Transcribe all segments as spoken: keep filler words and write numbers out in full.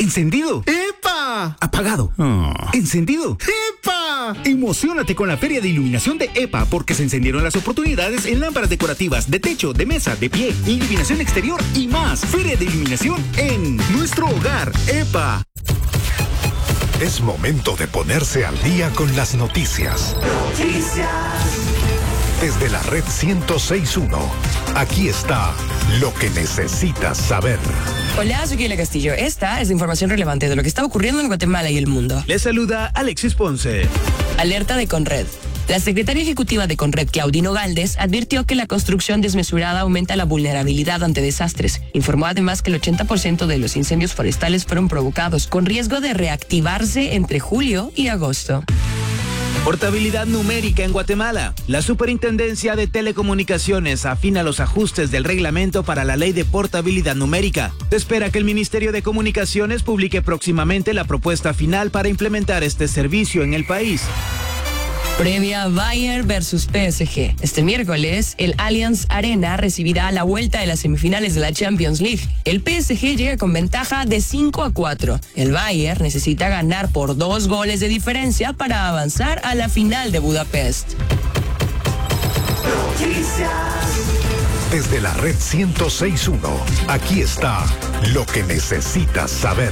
Encendido. ¡Epa! Apagado. Oh. Encendido. ¡Epa! Emociónate con la Feria de Iluminación de EPA porque se encendieron las oportunidades en lámparas decorativas de techo, de mesa, de pie, iluminación exterior y más. Feria de Iluminación en nuestro hogar. EPA. Es momento de ponerse al día con las noticias. Noticias. Desde la red ciento seis punto uno, aquí está lo que necesitas saber. Hola, soy Kiela Castillo. Esta es la información relevante de lo que está ocurriendo en Guatemala y el mundo. Les saluda Alexis Ponce. Alerta de Conred. La secretaria ejecutiva de Conred, Claudino Galdes, advirtió que la construcción desmesurada aumenta la vulnerabilidad ante desastres. Informó además que el ochenta por ciento de los incendios forestales fueron provocados, con riesgo de reactivarse entre julio y agosto. Portabilidad numérica en Guatemala. La Superintendencia de Telecomunicaciones afina los ajustes del reglamento para la ley de portabilidad numérica. Se espera que el Ministerio de Comunicaciones publique próximamente la propuesta final para implementar este servicio en el país. Previa Bayern versus P S G. Este miércoles, el Allianz Arena recibirá la vuelta de las semifinales de la Champions League. El P S G llega con ventaja de cinco a cuatro. El Bayern necesita ganar por dos goles de diferencia para avanzar a la final de Budapest. Desde la red ciento seis punto uno, aquí está lo que necesitas saber.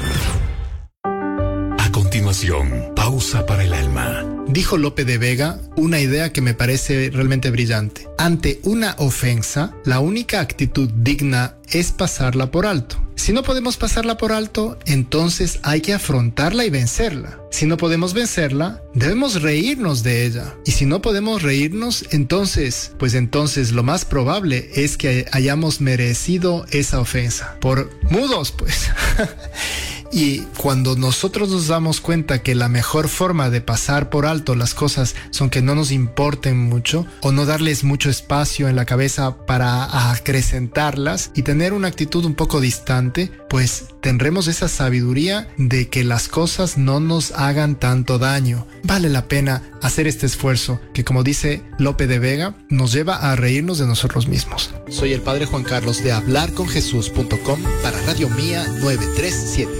A continuación, pausa para el alma. Dijo Lope de Vega una idea que me parece realmente brillante. Ante una ofensa, la única actitud digna es pasarla por alto. Si no podemos pasarla por alto, entonces hay que afrontarla y vencerla. Si no podemos vencerla, debemos reírnos de ella. Y si no podemos reírnos, entonces, pues entonces lo más probable es que hayamos merecido esa ofensa. Por mudos, pues. Y cuando nosotros nos damos cuenta que la mejor forma de pasar por alto las cosas son que no nos importen mucho o no darles mucho espacio en la cabeza para acrecentarlas y tener una actitud un poco distante, pues tendremos esa sabiduría de que las cosas no nos hagan tanto daño. Vale la pena hacer este esfuerzo que, como dice Lope de Vega, nos lleva a reírnos de nosotros mismos. Soy el Padre Juan Carlos de hablar con jesús punto com para Radio Mía novecientos treinta y siete.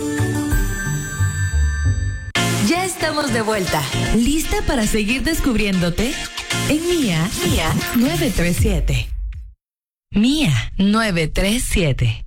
Ya estamos de vuelta. ¿Lista para seguir descubriéndote? En Mía, Mía novecientos treinta y siete. Mía novecientos treinta y siete.